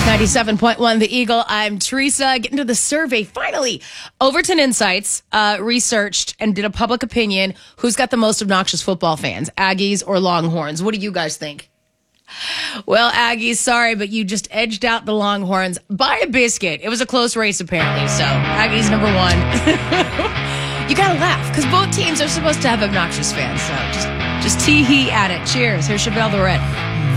97.1 The Eagle. I'm Teresa. Getting to the survey. Finally, Overton Insights researched and did a public opinion. Who's got the most obnoxious football fans, Aggies or Longhorns? What do you guys think? Well, Aggies, sorry, but you just edged out the Longhorns by a biscuit. It was a close race, apparently. So, Aggies number one. You gotta laugh, because both teams are supposed to have obnoxious fans. So, just tee-hee at it. Cheers. Here's Chevelle the Red.